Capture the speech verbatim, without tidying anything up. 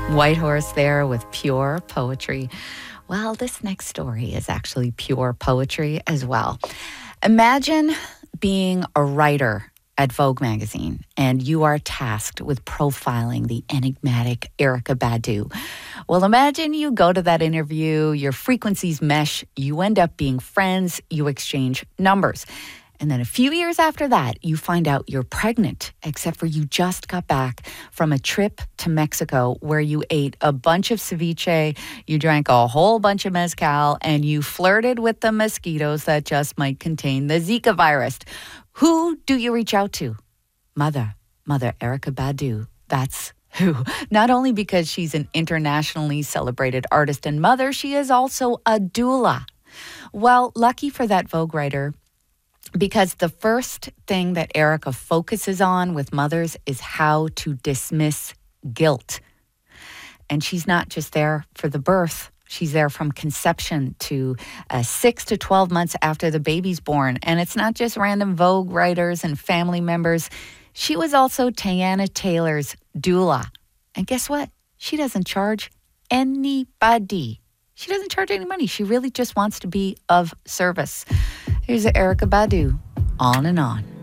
Whitehorse there with pure poetry. Well, this next story is actually pure poetry as well. Imagine being a writer at Vogue magazine and you are tasked with profiling the enigmatic Erykah Badu. Well, imagine you go to that interview, your frequencies mesh, you end up being friends, you exchange numbers. And then a few years after that, you find out you're pregnant, except for you just got back from a trip to Mexico where you ate a bunch of ceviche, you drank a whole bunch of mezcal, and you flirted with the mosquitoes that just might contain the Zika virus. Who do you reach out to? Mother, Mother Erykah Badu. That's who. Not only because she's an internationally celebrated artist and mother, she is also a doula. Well, lucky for that Vogue writer, because the first thing that Erykah focuses on with mothers is how to dismiss guilt. And she's not just there for the birth. She's there from conception to uh, six to twelve months after the baby's born. And it's not just random Vogue writers and family members. She was also Teyana Taylor's doula. And guess what? She doesn't charge anybody. She doesn't charge any money. She really just wants to be of service. Here's Erykah Badu, On and On.